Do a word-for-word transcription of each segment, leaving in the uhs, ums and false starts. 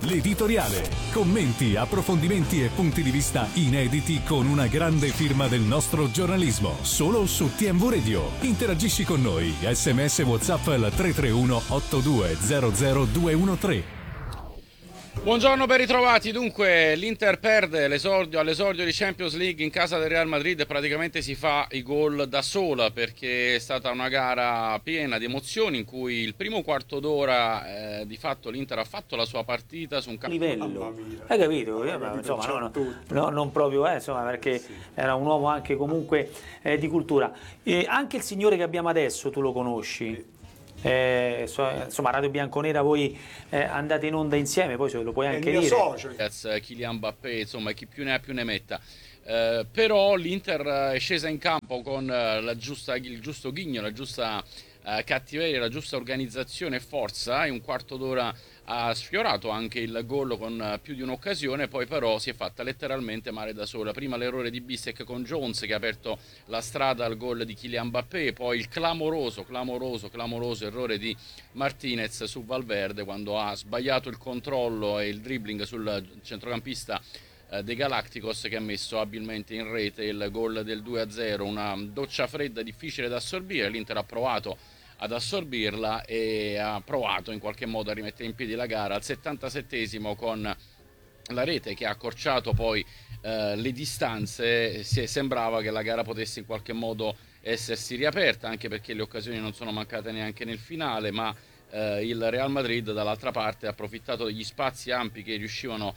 l'editoriale. Commenti, approfondimenti e punti di vista inediti con una grande firma del nostro giornalismo. Solo su T M V Radio. Interagisci con noi. Sms WhatsApp al tre tre uno otto due zero zero due uno tre. Buongiorno, ben ritrovati. Dunque l'Inter perde l'esordio all'esordio di Champions League in casa del Real Madrid e praticamente si fa i gol da sola, perché è stata una gara piena di emozioni in cui il primo quarto d'ora eh, di fatto l'Inter ha fatto la sua partita su un campo livello. Hai capito? Eh, ma, insomma, no, no, no, non proprio, eh, insomma, perché sì. Era un uomo anche comunque eh, di cultura. Eh, anche il signore che abbiamo adesso tu lo conosci? Sì. Eh, so, insomma, Radio Bianconera voi eh, andate in onda insieme, poi se lo puoi anche dire. Socio. Kylian Mbappé, insomma, chi più ne ha più ne metta. Eh, però l'Inter è scesa in campo con la giusta, il giusto ghigno, la giusta eh, cattiveria, la giusta organizzazione e forza. In un quarto d'ora ha sfiorato anche il gol con più di un'occasione, poi però si è fatta letteralmente male da sola. Prima l'errore di Bissek con Jones che ha aperto la strada al gol di Kylian Mbappé, poi il clamoroso, clamoroso, clamoroso errore di Martinez su Valverde quando ha sbagliato il controllo e il dribbling sul centrocampista eh, dei Galacticos, che ha messo abilmente in rete il gol del due a zero. Una doccia fredda difficile da assorbire. L'Inter ha provato ad assorbirla e ha provato in qualche modo a rimettere in piedi la gara al settantasettesimo con la rete che ha accorciato poi eh, le distanze. Si sembrava che la gara potesse in qualche modo essersi riaperta, anche perché le occasioni non sono mancate neanche nel finale, ma eh, il Real Madrid dall'altra parte ha approfittato degli spazi ampi che riuscivano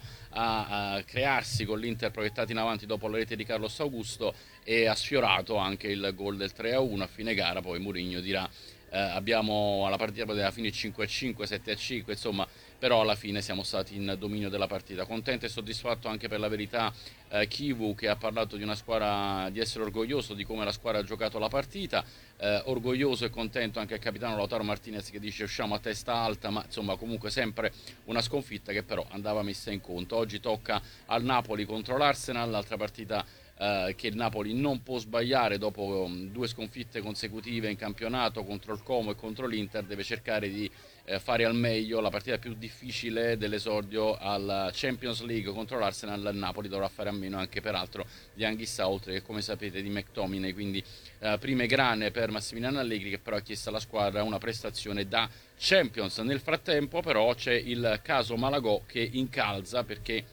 a, a crearsi con l'Inter proiettati in avanti dopo la rete di Carlos Augusto e ha sfiorato anche il gol del tre a uno. A fine gara poi Mourinho dirà Eh, abbiamo alla partita poteva finire cinque a cinque, sette a cinque, insomma, però alla fine siamo stati in dominio della partita. Contento e soddisfatto anche per la verità eh, Kivu, che ha parlato di una squadra, di essere orgoglioso di come la squadra ha giocato la partita, eh, orgoglioso e contento anche il capitano Lautaro Martinez che dice usciamo a testa alta, ma insomma comunque sempre una sconfitta che però andava messa in conto. Oggi tocca al Napoli contro l'Arsenal, l'altra partita Uh, che il Napoli non può sbagliare dopo um, due sconfitte consecutive in campionato contro il Como e contro l'Inter. Deve cercare di uh, fare al meglio la partita più difficile dell'esordio alla Champions League contro l'Arsenal. Il Napoli dovrà fare a meno anche peraltro di Anghissa, oltre che come sapete di McTominay, quindi uh, prime grane per Massimiliano Allegri, che però ha chiesto alla squadra una prestazione da Champions. Nel frattempo però c'è il caso Malagò che incalza, perché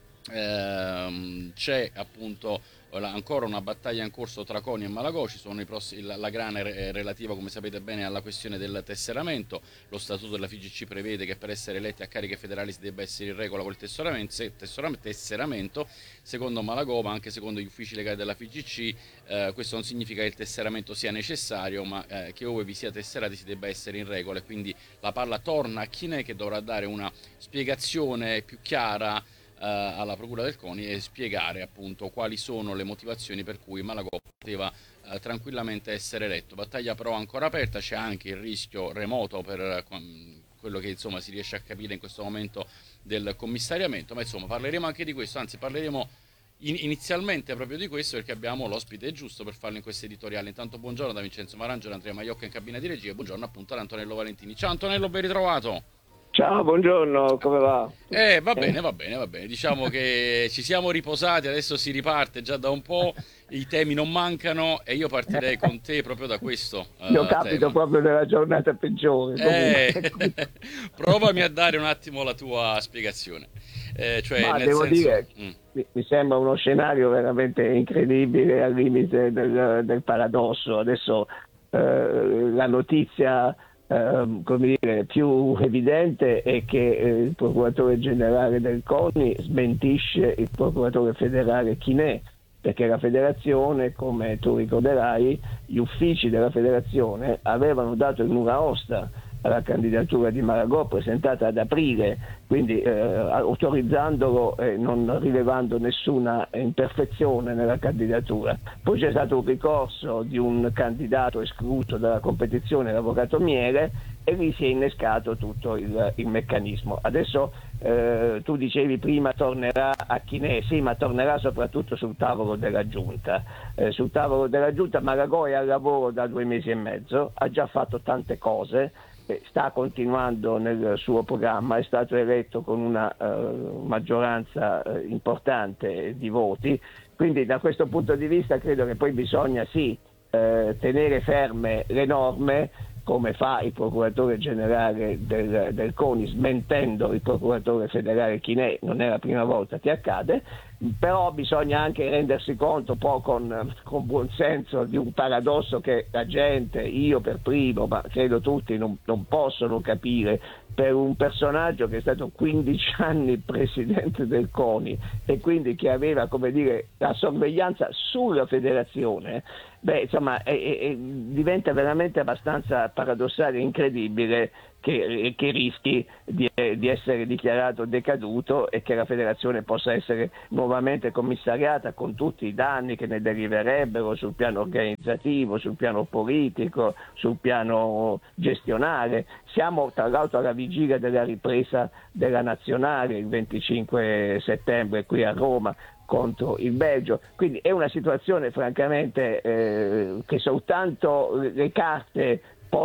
ehm, c'è appunto ancora una battaglia in corso tra CONI e Malagò. Ci sono i prossimi, la, la grana è relativa, come sapete bene, alla questione del tesseramento. Lo statuto della F I G C prevede che per essere eletti a cariche federali si debba essere in regola col tesseramento, tesseramento. Secondo Malagò, ma anche secondo gli uffici legali della F I G C, eh, questo non significa che il tesseramento sia necessario, ma eh, che ove vi sia tesserati si debba essere in regola, e quindi la palla torna a Chinè, che dovrà dare una spiegazione più chiara alla Procura del CONI e spiegare appunto quali sono le motivazioni per cui Malagò poteva eh, tranquillamente essere eletto. Battaglia però ancora aperta, c'è anche il rischio remoto per eh, quello che insomma si riesce a capire in questo momento del commissariamento, ma insomma parleremo anche di questo, anzi parleremo in, inizialmente proprio di questo, perché abbiamo l'ospite giusto per farlo in questo editoriale. Intanto buongiorno da Vincenzo Marangio e Andrea Maiocca in cabina di regia, e buongiorno appunto ad Antonello Valentini. Ciao Antonello, ben ritrovato. Ciao, buongiorno, come va? Eh, va bene, va bene, va bene. Diciamo che ci siamo riposati, adesso si riparte già da un po', i temi non mancano e io partirei con te proprio da questo. Uh, io capito tema. Proprio nella giornata peggiore. Eh, provami a dare un attimo la tua spiegazione. Eh, cioè, Ma nel devo senso... dire, mm. mi, mi sembra uno scenario veramente incredibile, al limite del, del paradosso. Adesso eh, la notizia... Uh, come dire, più evidente è che eh, il procuratore generale del CONI smentisce il procuratore federale Chinè, perché la federazione, come tu ricorderai, gli uffici della federazione avevano dato il nulla osta alla candidatura di Malagò presentata ad aprile, quindi eh, autorizzandolo e non rilevando nessuna imperfezione nella candidatura. Poi c'è stato un ricorso di un candidato escluso dalla competizione, l'avvocato Miele, e lì si è innescato tutto il, il meccanismo. Adesso eh, tu dicevi prima tornerà a Chinè, sì, ma tornerà soprattutto sul tavolo della giunta. Eh, sul tavolo della giunta Malagò è al lavoro da due mesi e mezzo, ha già fatto tante cose, sta continuando nel suo programma, è stato eletto con una uh, maggioranza uh, importante di voti, quindi da questo punto di vista credo che poi bisogna sì uh, tenere ferme le norme, come fa il procuratore generale del, del CONI, smentendo il procuratore federale Chinè, non è la prima volta che accade, però bisogna anche rendersi conto un po' con, con buon senso di un paradosso che la gente, io per primo, ma credo tutti, non, non possono capire. Per un personaggio che è stato quindici anni presidente del CONI e quindi che aveva, come dire, la sorveglianza sulla federazione, beh, insomma, è, è, diventa veramente abbastanza paradossale e incredibile che, che rischi di, di essere dichiarato decaduto e che la federazione possa essere nuovamente commissariata con tutti i danni che ne deriverebbero sul piano organizzativo, sul piano politico, sul piano gestionale. Siamo tra l'altro alla vigilia della ripresa della nazionale il venticinque settembre qui a Roma contro il Belgio, quindi è una situazione francamente eh, che soltanto le carte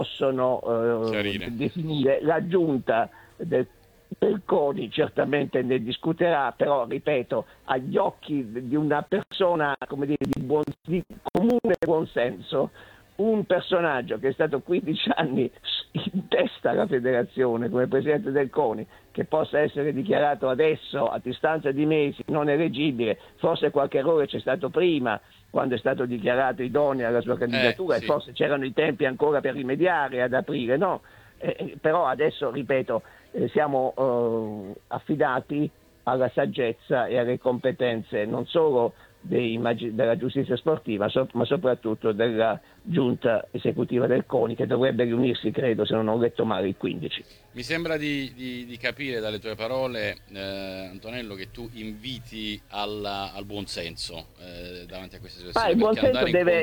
possono eh, definire. La giunta del, del CONI certamente ne discuterà, però ripeto, agli occhi di una persona, come dire, di, buon, di comune buonsenso, un personaggio che è stato quindici anni in testa alla federazione come presidente del CONI, che possa essere dichiarato adesso a distanza di mesi non eleggibile, forse qualche errore c'è stato prima quando è stato dichiarato idoneo alla sua candidatura, eh, sì. E forse c'erano i tempi ancora per rimediare ad aprile, no? Eh, però adesso, ripeto, eh, siamo eh, affidati alla saggezza e alle competenze non solo dei, della giustizia sportiva, so, ma soprattutto della giunta esecutiva del CONI, che dovrebbe riunirsi, credo, se non ho letto male, il quindici. Mi sembra di, di, di capire dalle tue parole, eh, Antonello, che tu inviti alla, al buonsenso eh, davanti a questa situazione. Ah, il buonsenso deve...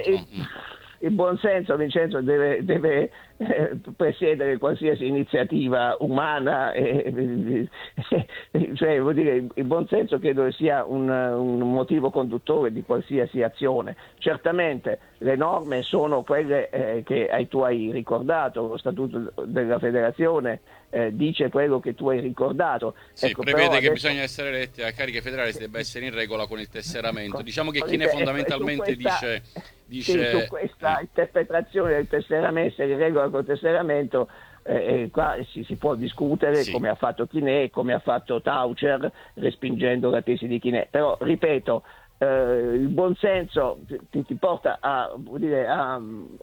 Il buonsenso, Vincenzo, deve, deve eh, presiedere qualsiasi iniziativa umana, eh, eh, cioè, vuol dire, il buonsenso credo sia un, un motivo conduttore di qualsiasi azione. Certamente le norme sono quelle eh, che hai, tu hai ricordato, lo statuto della federazione eh, dice quello che tu hai ricordato. Sì, ecco, prevede che adesso... bisogna essere eletti a cariche federali, si debba essere in regola con il tesseramento. Diciamo che Chinè fondamentalmente questa... dice... dice... Sì, su questa interpretazione del tesseramento, in regola col tesseramento, eh, qua si, si può discutere, sì, come ha fatto Chinè, come ha fatto Taucher, respingendo la tesi di Chinè. Però, ripeto, eh, il buonsenso ti, ti porta a, vuol dire, a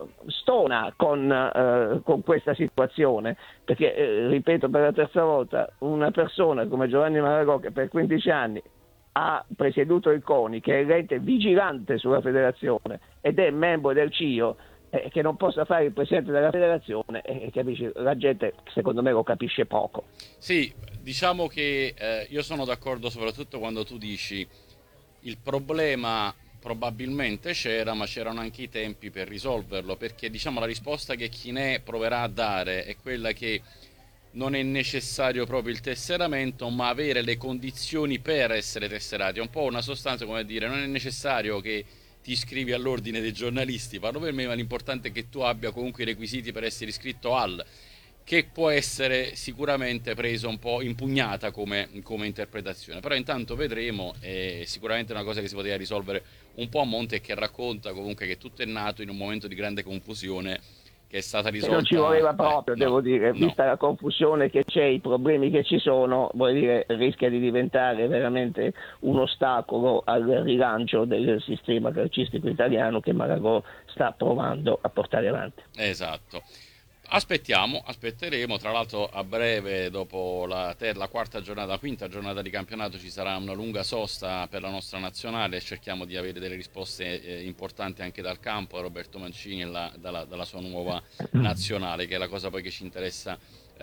stona con, eh, con questa situazione, perché, eh, ripeto per la terza volta, una persona come Giovanni Maragò, che per quindici anni ha presieduto il CONI, che è l'ente vigilante sulla federazione ed è membro del C I O, eh, che non possa fare il presidente della federazione, eh, capisci? La gente secondo me lo capisce poco. Sì, diciamo che eh, io sono d'accordo soprattutto quando tu dici il problema probabilmente c'era, ma c'erano anche i tempi per risolverlo, perché diciamo la risposta che Chinè proverà a dare è quella che non è necessario proprio il tesseramento, ma avere le condizioni per essere tesserati. È un po' una sostanza, come dire, non è necessario che ti iscrivi all'ordine dei giornalisti, parlo per me, ma l'importante è che tu abbia comunque i requisiti per essere iscritto al, che può essere sicuramente preso un po' impugnata come, come interpretazione. Però intanto vedremo, è sicuramente una cosa che si poteva risolvere un po' a monte e che racconta comunque che tutto è nato in un momento di grande confusione, che è stata risolta. Non ci voleva proprio, eh, devo no, dire, no. Vista la confusione che c'è, i problemi che ci sono, vuol dire, rischia di diventare veramente un ostacolo al rilancio del sistema calcistico italiano che Maragò sta provando a portare avanti. Esatto. Aspettiamo, aspetteremo, tra l'altro a breve, dopo la, ter- la quarta giornata, la quinta giornata di campionato, ci sarà una lunga sosta per la nostra nazionale, cerchiamo di avere delle risposte eh, importanti anche dal campo, da Roberto Mancini e la, dalla, dalla sua nuova nazionale, che è la cosa poi che ci interessa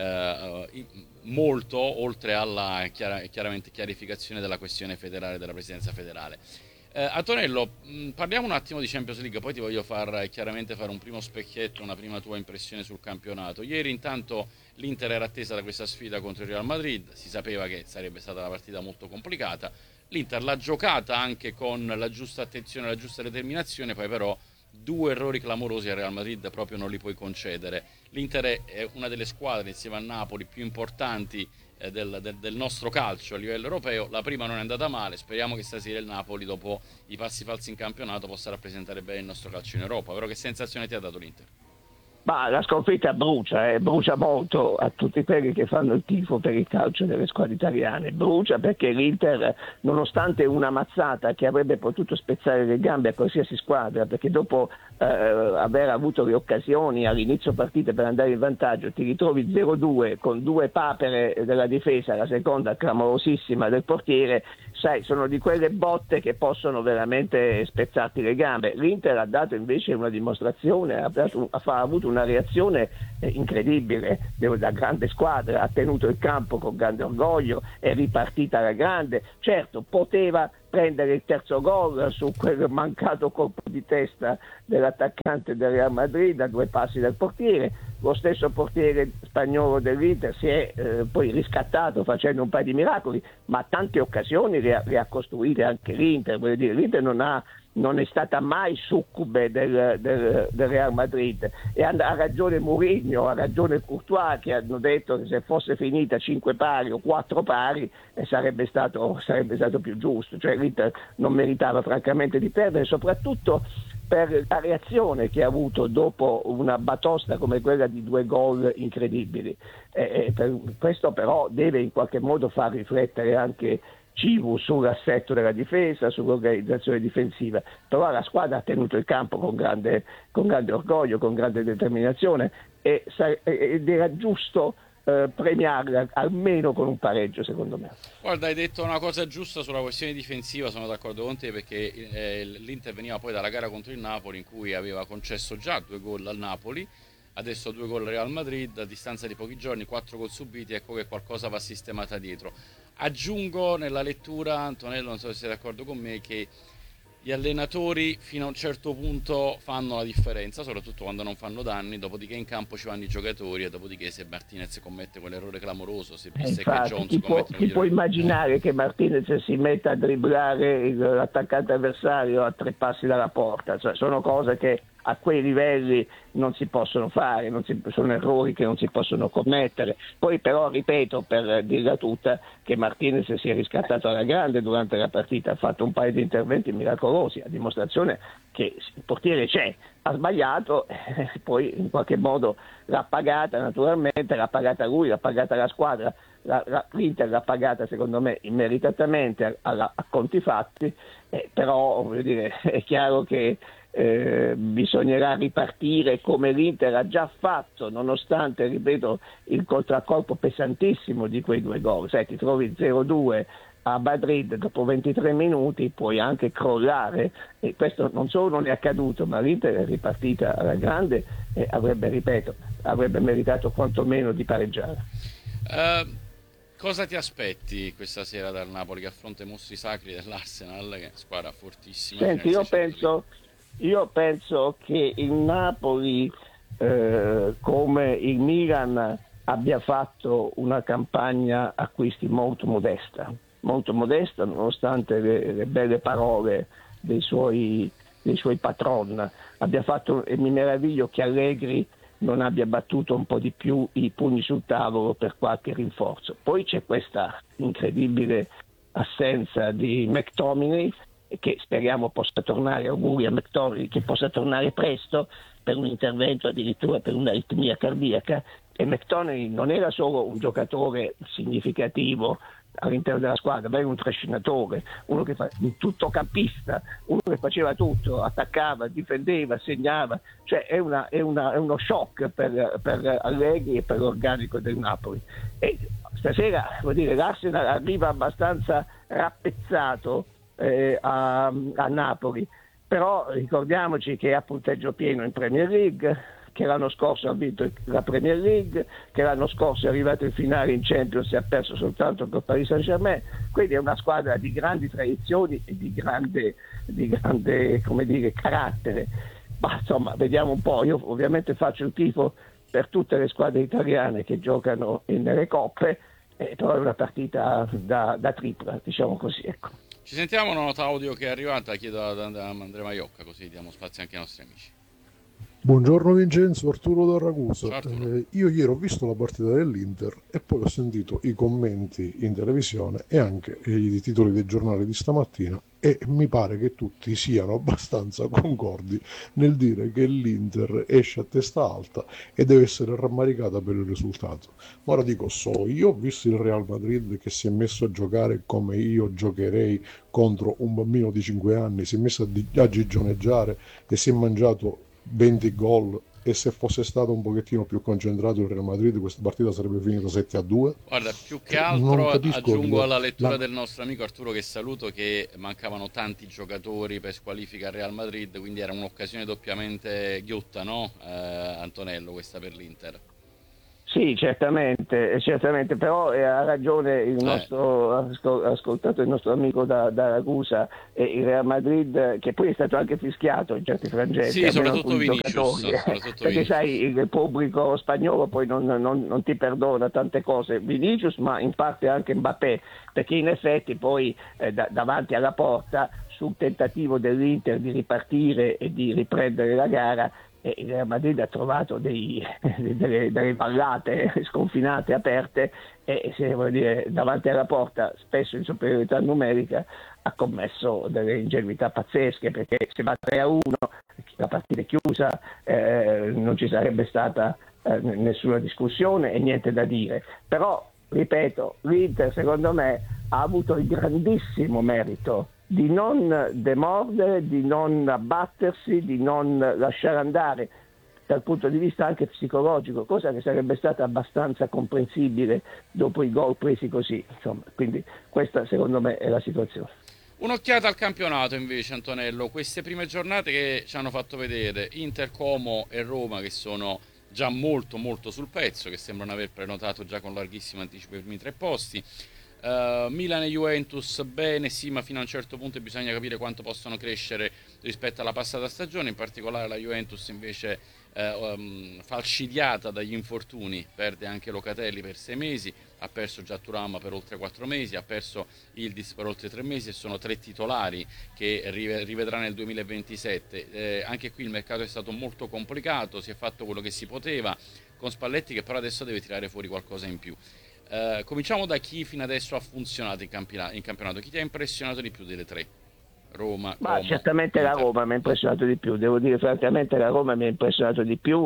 eh, molto, oltre alla chiara- chiaramente chiarificazione della questione federale, della presidenza federale. Eh, Antonello, mh, parliamo un attimo di Champions League, poi ti voglio far chiaramente fare un primo specchietto, una prima tua impressione sul campionato. Ieri intanto l'Inter era attesa da questa sfida contro il Real Madrid, si sapeva che sarebbe stata una partita molto complicata, l'Inter l'ha giocata anche con la giusta attenzione, la giusta determinazione, poi però due errori clamorosi al Real Madrid proprio non li puoi concedere. L'Inter è una delle squadre insieme al Napoli più importanti eh, del, del, del nostro calcio a livello europeo. La prima non è andata male, speriamo che stasera il Napoli, dopo i passi falsi in campionato, possa rappresentare bene il nostro calcio in Europa. Però che sensazione ti ha dato l'Inter? Ma la sconfitta brucia, eh, brucia molto a tutti quelli che fanno il tifo per il calcio delle squadre italiane, brucia perché l'Inter, nonostante una mazzata che avrebbe potuto spezzare le gambe a qualsiasi squadra, perché dopo eh, aver avuto le occasioni all'inizio partita per andare in vantaggio ti ritrovi zero due con due papere della difesa, la seconda clamorosissima del portiere, sai, sono di quelle botte che possono veramente spezzarti le gambe. L'Inter ha dato invece una dimostrazione, ha, dato, ha avuto una reazione incredibile da grande squadra, ha tenuto il campo con grande orgoglio, è ripartita alla grande. Certo, poteva prendere il terzo gol su quel mancato colpo di testa dell'attaccante del Real Madrid a due passi dal portiere. Lo stesso portiere spagnolo dell'Inter si è eh, poi riscattato facendo un paio di miracoli, ma tante occasioni le ha, le ha costruite anche l'Inter. Voglio dire, l'Inter non ha non è stata mai succube del, del, del Real Madrid, e ha, ha ragione Mourinho, ha ragione Courtois, che hanno detto che se fosse finita cinque pari o quattro pari eh, sarebbe, stato, sarebbe stato più giusto, cioè l'Inter non meritava francamente di perdere, soprattutto per la reazione che ha avuto dopo una batosta come quella di due gol incredibili. E per questo però deve in qualche modo far riflettere anche Civu sull'assetto della difesa, sull'organizzazione difensiva, però la squadra ha tenuto il campo con grande, con grande orgoglio, con grande determinazione, e, ed era giusto eh, premiarla almeno con un pareggio, secondo me. Guarda, hai detto una cosa giusta sulla questione difensiva, sono d'accordo con te, perché eh, l'Inter veniva poi dalla gara contro il Napoli in cui aveva concesso già due gol al Napoli, adesso due gol al Real Madrid, a distanza di pochi giorni, quattro gol subiti, ecco che qualcosa va sistemata dietro. Aggiungo nella lettura, Antonello, non so se sei d'accordo con me, che gli allenatori fino a un certo punto fanno la differenza, soprattutto quando non fanno danni, dopodiché in campo ci vanno i giocatori, e dopodiché se Martinez commette quell'errore clamoroso, se Bissek e Jones chi può, chi può immaginare che Martinez si metta a dribblare l'attaccante avversario a tre passi dalla porta? Cioè, sono cose che a quei livelli non si possono fare, non si, sono errori che non si possono commettere. Poi però ripeto, per dirla tutta, che Martinez si è riscattato alla grande durante la partita, ha fatto un paio di interventi miracolosi, a dimostrazione che il portiere c'è, ha sbagliato, eh, poi in qualche modo l'ha pagata, naturalmente l'ha pagata lui, l'ha pagata la squadra, la, la, l'Inter l'ha pagata secondo me immeritatamente a, a, a conti fatti, eh, però voglio dire, è chiaro che Eh, bisognerà ripartire come l'Inter ha già fatto, nonostante, ripeto, il contraccolpo pesantissimo di quei due gol. Se ti trovi zero due a Madrid dopo ventitré minuti puoi anche crollare, e questo non solo non è accaduto, ma l'Inter è ripartita alla grande e avrebbe, ripeto, avrebbe meritato quantomeno di pareggiare. Uh... Cosa ti aspetti questa sera dal Napoli, che affronta i mostri sacri dell'Arsenal, che è una squadra fortissima? Senti, io penso, io penso che il Napoli, eh, come il Milan, abbia fatto una campagna acquisti molto modesta, molto modesta nonostante le, le belle parole dei suoi, dei suoi patron. Abbia fatto, e mi meraviglio che Allegri non abbia battuto un po' di più i pugni sul tavolo per qualche rinforzo. Poi c'è questa incredibile assenza di McTominay, che speriamo possa tornare, auguri a McTominay che possa tornare presto per un intervento, addirittura per un'aritmia cardiaca. E McTominay non era solo un giocatore significativo all'interno della squadra, ma era un trascinatore, uno che fa un tuttocampista, uno che faceva tutto, attaccava, difendeva, segnava, cioè è, una, è, una, è uno shock per, per Allegri e per l'organico del Napoli. E stasera, vuol dire, l'Arsenal arriva abbastanza rappezzato eh, a, a Napoli, però ricordiamoci che ha punteggio pieno in Premier League, che l'anno scorso ha vinto la Premier League, che l'anno scorso è arrivato in finale in Champions e ha perso soltanto con Paris Saint-Germain, quindi è una squadra di grandi tradizioni e di grande, di grande come dire, carattere. Ma insomma, vediamo un po', io ovviamente faccio il tifo per tutte le squadre italiane che giocano nelle coppe, eh, però è una partita da, da tripla, diciamo così, ecco. Ci Ci sentiamo una nota audio che è arrivata, chiedo ad Andrea Maiocca, così diamo spazio anche ai nostri amici. Buongiorno Vincenzo, Arturo da Ragusa. Ciao, Arturo. Eh, io ieri ho visto la partita dell'Inter e poi ho sentito i commenti in televisione e anche i titoli dei giornali di stamattina e mi pare che tutti siano abbastanza concordi nel dire che l'Inter esce a testa alta e deve essere rammaricata per il risultato. Ma ora dico solo, io ho visto il Real Madrid che si è messo a giocare come io giocherei contro un bambino di cinque anni, si è messo a, di- a gigioneggiare e si è mangiato venti gol, e se fosse stato un pochettino più concentrato il Real Madrid questa partita sarebbe finita sette a due. Guarda, più che Non altro capisco aggiungo la- alla lettura la- del nostro amico Arturo, che saluto, che mancavano tanti giocatori per squalifica al Real Madrid, quindi era un'occasione doppiamente ghiotta, no? Eh, Antonello, questa per l'Inter. Sì, certamente, certamente, però eh, ha ragione il nostro ascol- ascoltato, il nostro amico da, da Ragusa, eh, il Real Madrid, che poi è stato anche fischiato in certi frangenti. Sì, almeno soprattutto alcuni Vinicius, giocatori, eh, soprattutto perché Vinicius. sai, il pubblico spagnolo poi non, non- non ti perdona tante cose, Vinicius, ma in parte anche Mbappé, perché in effetti poi eh, da- davanti alla porta, sul tentativo dell'Inter di ripartire e di riprendere la gara, e il Real Madrid ha trovato dei, delle, delle pallate sconfinate aperte e se, vuol dire, davanti alla porta, spesso in superiorità numerica, ha commesso delle ingenuità pazzesche, perché se va tre a uno la partita è chiusa, eh, non ci sarebbe stata eh, nessuna discussione e niente da dire. Però, ripeto, l'Inter secondo me ha avuto il grandissimo merito di non demordere, di non abbattersi, di non lasciare andare dal punto di vista anche psicologico, cosa che sarebbe stata abbastanza comprensibile dopo i gol presi così. Insomma, quindi questa secondo me è la situazione. Un'occhiata al campionato invece, Antonello, queste prime giornate che ci hanno fatto vedere Inter, Como e Roma, che sono già molto molto sul pezzo, che sembrano aver prenotato già con larghissimo anticipo i primi tre posti. Uh, Milan e Juventus bene, sì, ma fino a un certo punto bisogna capire quanto possono crescere rispetto alla passata stagione. In particolare la Juventus invece uh, um, falcidiata dagli infortuni, perde anche Locatelli per sei mesi, ha perso già Thuram per oltre quattro mesi, ha perso Yildiz per oltre tre mesi e sono tre titolari che rivedrà nel duemilaventisette. Eh, anche qui il mercato è stato molto complicato, si è fatto quello che si poteva con Spalletti, che però adesso deve tirare fuori qualcosa in più. Uh, cominciamo da chi fino adesso ha funzionato in, campionato, in campionato. Chi ti ha impressionato di più delle tre? Roma, Ma Como, certamente Inter. la Roma mi ha impressionato di più, devo dire francamente la Roma mi ha impressionato di più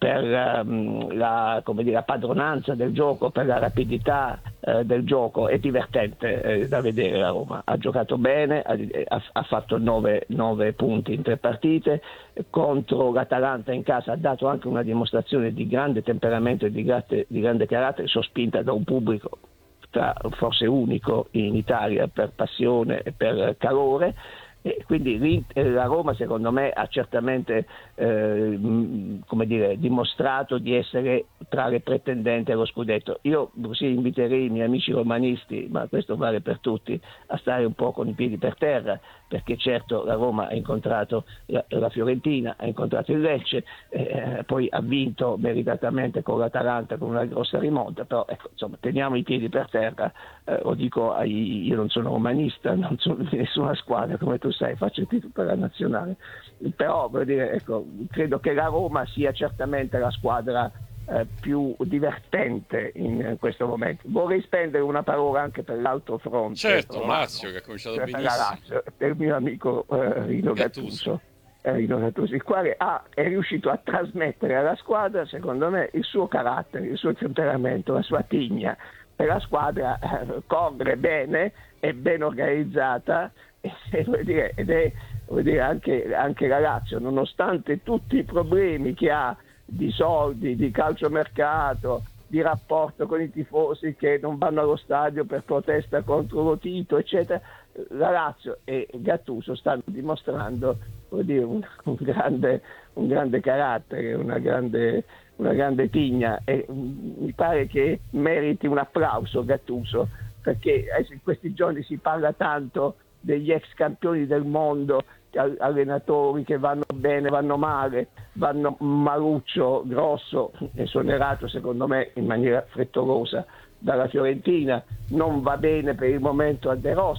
per um, la, come dire, la padronanza del gioco, per la rapidità eh, del gioco. È divertente eh, da vedere la Roma, ha giocato bene, ha, ha fatto nove punti in tre partite, contro l'Atalanta in casa ha dato anche una dimostrazione di grande temperamento e di grande, di grande carattere, sospinta da un pubblico tra, forse unico in Italia per passione e per calore. E quindi la Roma secondo me ha certamente eh, come dire, dimostrato di essere tra le pretendenti allo scudetto. Io così inviterei i miei amici romanisti, ma questo vale per tutti, a stare un po' con i piedi per terra, perché certo la Roma ha incontrato la, la Fiorentina, ha incontrato il Lecce, eh, poi ha vinto meritatamente con l'Atalanta con una grossa rimonta, però ecco, insomma, teniamo i piedi per terra. Eh, lo dico ai, io non sono romanista, non sono di nessuna squadra, come tu sai, faccio il tifo per la nazionale, però voglio dire, ecco, credo che la Roma sia certamente la squadra eh, più divertente in questo momento. Vorrei spendere una parola anche per l'altro fronte, certo, romano, Lazio che ha cominciato per benissimo, la Lazio, per il mio amico eh, Rino Gattuso, eh, Rino Gattuso, il quale ha, è riuscito a trasmettere alla squadra, secondo me, il suo carattere, il suo temperamento, la sua tigna. E la squadra eh, corre bene, è ben organizzata e, e, vuol dire, ed è vuol dire anche, anche la Lazio, nonostante tutti i problemi che ha di soldi, di calciomercato, di rapporto con i tifosi che non vanno allo stadio per protesta contro lo Tito, eccetera, la Lazio e Gattuso stanno dimostrando, vuol dire, un, un, grande, un grande carattere, una grande, una grande tigna, e mi pare che meriti un applauso Gattuso, perché in questi giorni si parla tanto degli ex campioni del mondo, allenatori che vanno bene, vanno male, vanno Maruccio, Grosso, esonerato secondo me in maniera frettolosa dalla Fiorentina, non va bene per il momento a De Rossi,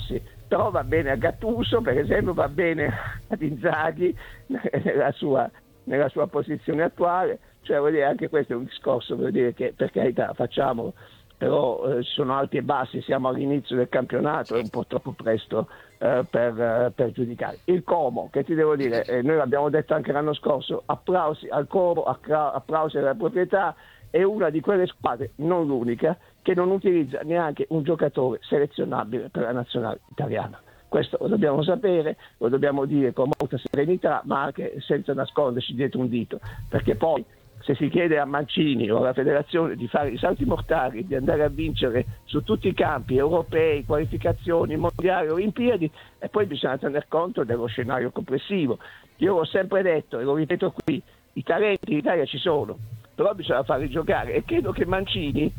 però va bene a Gattuso, per esempio, va bene ad Inzaghi nella sua, nella sua posizione attuale, cioè vuol dire, anche questo è un discorso, vuol dire che per carità facciamo, però eh, ci sono alti e bassi, siamo all'inizio del campionato, è un po' troppo presto eh, per, eh, per giudicare. Il Como, che ti devo dire, eh, noi l'abbiamo detto anche l'anno scorso, applausi al Como, applausi alla proprietà, è una di quelle squadre, non l'unica, che non utilizza neanche un giocatore selezionabile per la nazionale italiana. Questo lo dobbiamo sapere, lo dobbiamo dire con molta serenità, ma anche senza nasconderci dietro un dito, perché poi se si chiede a Mancini o alla federazione di fare i salti mortali, di andare a vincere su tutti i campi europei, qualificazioni, mondiali, olimpiadi, e poi bisogna tener conto dello scenario complessivo. Io l'ho sempre detto e lo ripeto qui, i talenti in Italia ci sono, però bisogna farli giocare, e credo che Mancini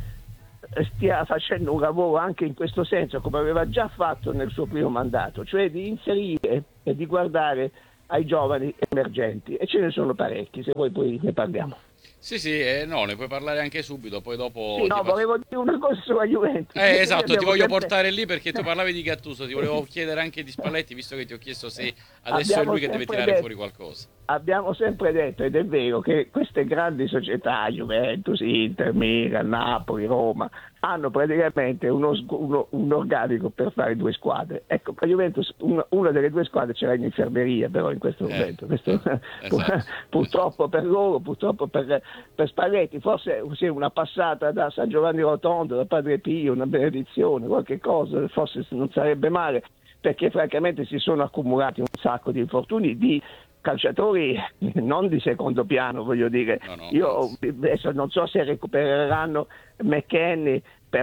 stia facendo un lavoro anche in questo senso, come aveva già fatto nel suo primo mandato, cioè di inserire e di guardare ai giovani emergenti, e ce ne sono parecchi, se vuoi poi ne parliamo. Sì, sì, eh, no, ne puoi parlare anche subito, poi dopo... Sì, no, faccio... volevo dire una cosa sulla Juventus. Eh, esatto, ti voglio sempre... portare lì perché tu parlavi di Gattuso, ti volevo chiedere anche di Spalletti, visto che ti ho chiesto se adesso abbiamo è lui che deve tirare detto, fuori qualcosa. Abbiamo sempre detto, ed è vero, che queste grandi società, Juventus, Inter, Milan, Napoli, Roma, hanno praticamente uno, uno, un organico per fare due squadre. Ecco, la Juventus, una, una delle due squadre ce l'ha in infermeria, però in questo eh, momento. Questo, eh, esatto, purtroppo esatto. per loro, purtroppo per, per Spalletti, forse sì, una passata da San Giovanni Rotondo, da Padre Pio, una benedizione, qualche cosa, forse non sarebbe male, perché francamente si sono accumulati un sacco di infortuni di calciatori non di secondo piano, voglio dire. No, no, io adesso non so se recupereranno McKennie,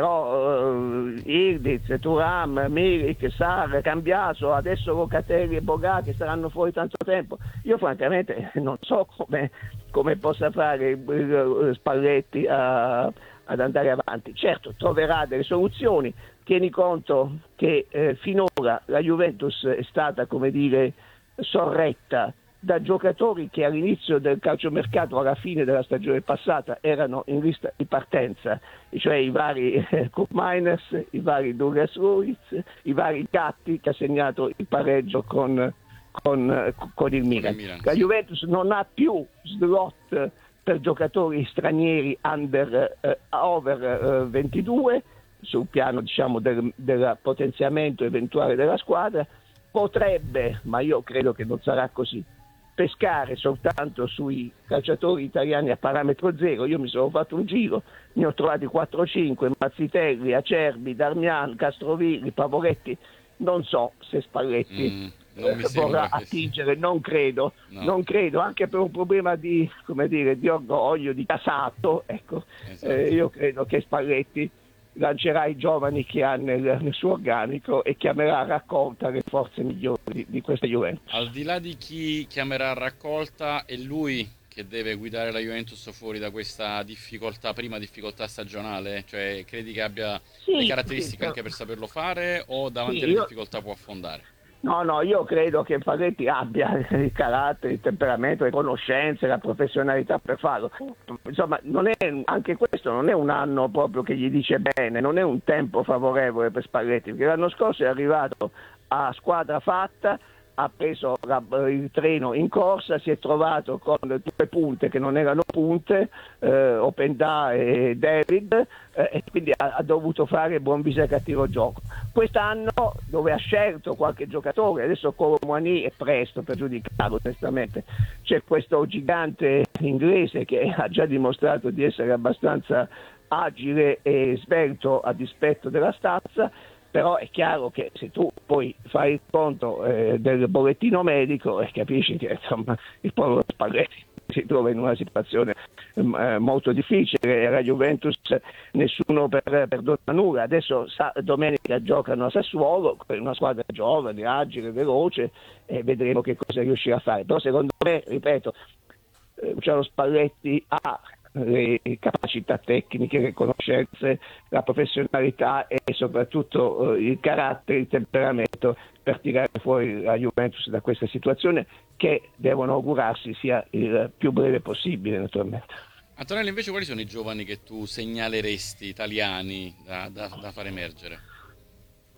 però uh, Ildiz, Thuram, Milik, Sarr, Cambiaso, adesso Locatelli e Bogà che saranno fuori tanto tempo. Io francamente non so come, come possa fare uh, Spalletti a, ad andare avanti. Certo, troverà delle soluzioni. Tieni conto che eh, finora la Juventus è stata, come dire, sorretta da giocatori che all'inizio del calciomercato, alla fine della stagione passata, erano in lista di partenza, cioè i vari eh, Koop Meiners, i vari Douglas Luiz, i vari Gatti, che ha segnato il pareggio con, con, con il Milan. Con il Milan. La Juventus non ha più slot per giocatori stranieri under, eh, over eh, ventidue, sul piano, diciamo, del, del potenziamento eventuale della squadra. Potrebbe, ma io credo che non sarà così, pescare soltanto sui calciatori italiani a parametro zero. Io mi sono fatto un giro, ne ho trovati quattro o cinque, Mazzitelli, Acerbi, Darmian, Castrovilli, Pavoretti. Non so se Spalletti mm, eh, vorrà attingere, sì. non credo, no. non credo, anche per un problema di, come dire, di orgoglio, di casato, ecco. Esatto. Eh, io credo che Spalletti lancerà i giovani che ha nel, nel suo organico e chiamerà a raccolta le forze migliori di, di questa Juventus. Al di là di chi chiamerà a raccolta, è lui che deve guidare la Juventus fuori da questa difficoltà, prima difficoltà stagionale? Cioè, credi che abbia sì, le caratteristiche sì, anche per saperlo fare, o davanti sì, alle io... difficoltà può affondare? No, no, io credo che Spalletti abbia il carattere, il temperamento, le conoscenze, la professionalità per farlo. Insomma, non è, anche questo non è un anno proprio che gli dice bene, non è un tempo favorevole per Spalletti, perché l'anno scorso è arrivato a squadra fatta, ha preso la, il treno in corsa, si è trovato con due punte che non erano punte, eh, Openda e David, eh, e quindi ha, ha dovuto fare buon viso e cattivo gioco. Quest'anno, dove ha scelto qualche giocatore, adesso Colomani è presto per giudicarlo onestamente, c'è questo gigante inglese che ha già dimostrato di essere abbastanza agile e svelto a dispetto della stazza. Però è chiaro che se tu poi fai il conto eh, del bollettino medico e eh, capisci che insomma il povero Spalletti si trova in una situazione eh, molto difficile, la Juventus nessuno per, perdona nulla, adesso sa, domenica giocano a Sassuolo, una squadra giovane, agile, veloce, e vedremo che cosa riuscirà a fare. Però secondo me, ripeto, eh, Luciano Spalletti ha le capacità tecniche, le conoscenze, la professionalità e soprattutto eh, il carattere, il temperamento per tirare fuori la Juventus da questa situazione, che devono augurarsi sia il più breve possibile, naturalmente. Antonello, invece quali sono i giovani che tu segnaleresti, italiani, da, da, da far emergere?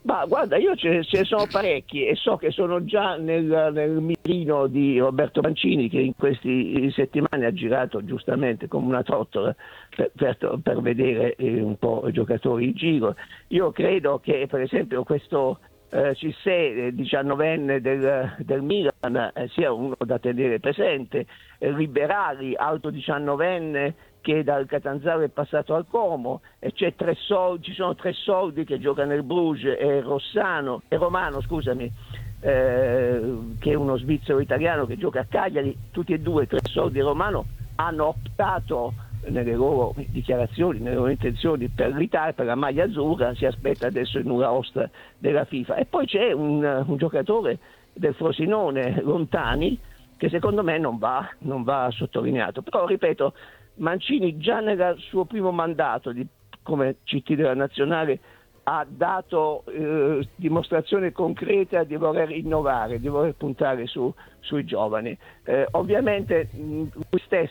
Ma guarda, io ce, ce ne sono parecchi e so che sono già nel, nel mirino di Roberto Mancini, che in queste settimane ha girato giustamente come una trottola per, per, per vedere eh, un po' i giocatori in giro. Io credo che per esempio questo eh, Cissé, diciannovenne del, del Milan, eh, sia uno da tenere presente. eh, Liberali, alto diciannovenne, che dal Catanzaro è passato al Como, e c'è tre soldi, ci sono tre soldi che gioca nel Bruges, e Rossano, e Romano, scusami, eh, che è uno svizzero italiano che gioca a Cagliari. Tutti e due, tre soldi e Romano, hanno optato nelle loro dichiarazioni, nelle loro intenzioni per l'Italia, per la maglia azzurra. Si aspetta adesso il nulla osta della FIFA. E poi c'è un, un giocatore del Frosinone, Lontani, che secondo me non va, non va sottolineato. Però ripeto, Mancini già nel suo primo mandato di, come C T della Nazionale ha dato eh, dimostrazione concreta di voler innovare, di voler puntare su, sui giovani. Eh, ovviamente mh, lui stesso